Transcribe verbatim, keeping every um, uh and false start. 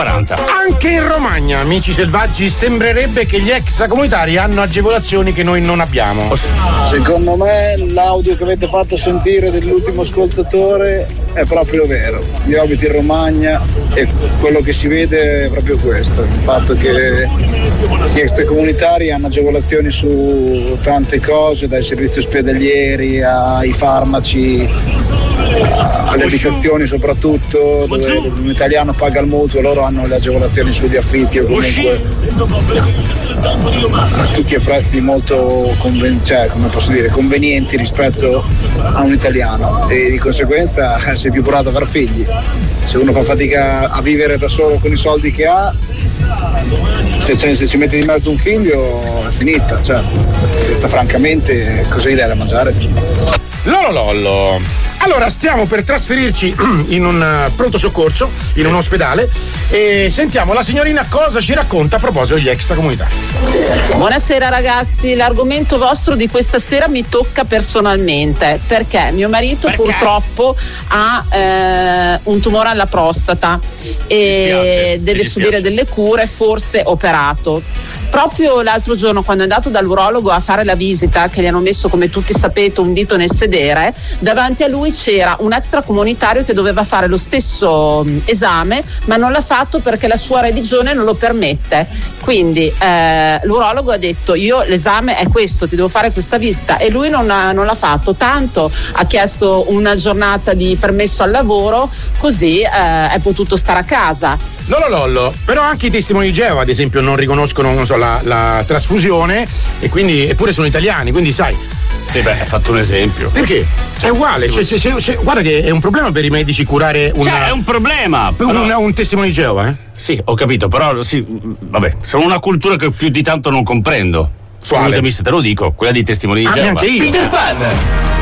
quaranta. Anche in Romagna, amici selvaggi, sembrerebbe che gli extracomunitari hanno agevolazioni che noi non abbiamo. Secondo me l'audio che avete fatto sentire dell'ultimo ascoltatore è proprio vero. Io abito in Romagna e quello che si vede è proprio questo, il fatto che gli extracomunitari hanno agevolazioni su tante cose, dai servizi ospedalieri ai farmaci, alle abitazioni soprattutto, dove un italiano paga il mutuo, loro hanno le agevolazioni sugli affitti o comunque a tutti a prezzi molto conven- cioè, come posso dire, convenienti rispetto a un italiano, e di conseguenza sei più portato a far figli. Se uno fa fatica a vivere da solo con i soldi che ha, se, se ci mette di mezzo un figlio è finita, cioè, detta francamente, cosa gli dai da mangiare? Lolo lollo. Allora, stiamo per trasferirci in un uh, pronto soccorso, in un ospedale, e sentiamo la signorina cosa ci racconta a proposito degli extracomunitari. Buonasera ragazzi, l'argomento vostro di questa sera mi tocca personalmente, perché mio marito perché? purtroppo ha eh, un tumore alla prostata e deve subire delle cure, forse operato. Proprio l'altro giorno, quando è andato dall'urologo a fare la visita, che gli hanno messo, come tutti sapete, un dito nel sedere, davanti a lui c'era un extracomunitario che doveva fare lo stesso esame, ma non l'ha fatto perché la sua religione non lo permette. Quindi eh, l'urologo ha detto: io l'esame è questo, ti devo fare questa visita, e lui non, ha, non l'ha fatto. Tanto ha chiesto una giornata di permesso al lavoro, così eh, è potuto stare a casa. Lollo lollo, però anche i testimoni di Geova, ad esempio, non riconoscono, non so, la, la trasfusione, e quindi eppure sono italiani, quindi sai. E beh, hai fatto un esempio. Perché? È uguale, cioè, cioè, cioè, cioè, guarda che è un problema per i medici curare una. Cioè, è un problema. Un, però... un testimone di Geova, eh? Sì, ho capito, però sì, vabbè, sono una cultura che più di tanto non comprendo. Scusami se te lo dico, quella dei testimoni di ah, Geova. Neanche io. Peter Pan.